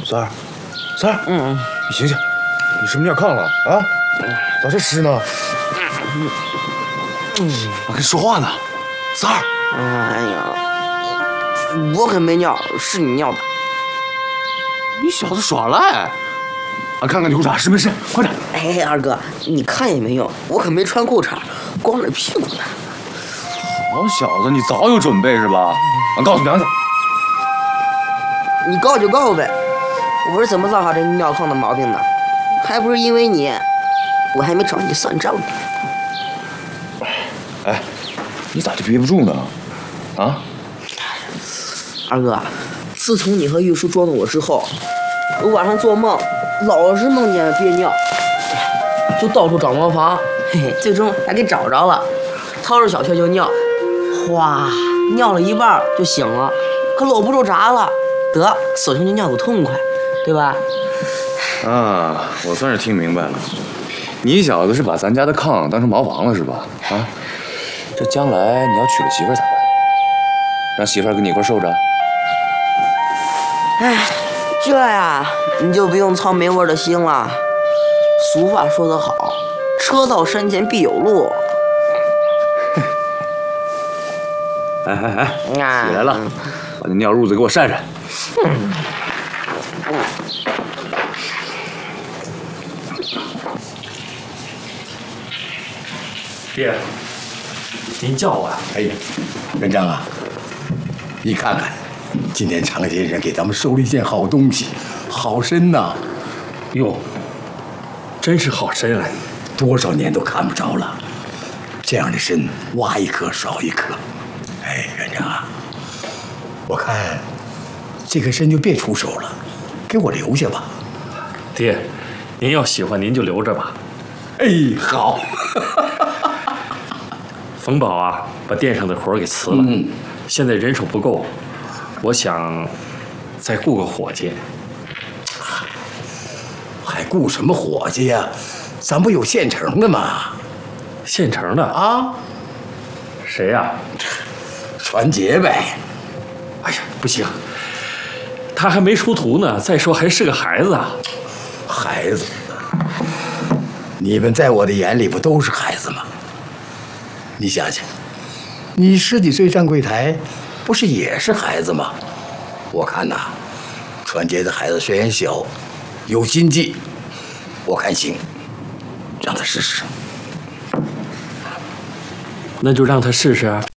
三儿，三儿，你醒醒，你是不是尿炕了啊？咋这湿呢？我跟你说话呢，三儿。 哎呀，我可没尿，是你尿的。 你小子耍赖！俺看看你裤衩是没是，快点！ 哎，二哥，你看也没用，我可没穿裤衩，光着屁股呢。 好小子，你早有准备是吧？俺告诉娘去。 你告就告呗，我是怎么造下这尿炕的毛病的？还不是因为你，我还没找你算账呢。 哎，你咋就憋不住呢？啊？ 二哥，自从你和玉叔捉弄我之后，我晚上做梦老是梦见憋尿，就到处找茅房，嘿嘿，最终还给找着了，掏着小穴就尿，哗，尿了一半就醒了，可搂不住闸了，得，索性就尿个痛快，对吧？ 啊，我算是听明白了，你小子是把咱家的炕当成茅房了是吧？啊，这将来你要娶了媳妇咋办？让媳妇跟你一块受着？ 哎，这呀，你就不用操没味的心了。俗话说得好，车到山前必有路。 哎，起来了，把那尿褥子给我晒晒。 爹，您叫我呀？ 哎呀，元璋啊，你看看，今天常先生给咱们收了一件好东西，好参呐！ 哟，真是好参啊！ 多少年都看不着了，这样的参挖一颗少一颗。哎，元璋啊，我看这个参就别出手了，给我留下吧。 爹，您要喜欢您就留着吧。 哎，好。 冯宝啊，把店上的活儿给辞了，现在人手不够，我想再雇个伙计。 还雇什么伙计呀？咱不有现成的吗？ 现成的啊？ 谁呀？ 传杰呗。 哎呀，不行，他还没出徒呢。再说还是个孩子啊。 孩子，你们在我的眼里不都是孩子吗？你想想，你10几岁站柜台，不是也是孩子吗？我看呐，传杰的孩子虽然小，有心计，我看行，让他试试。 那就让他试试啊。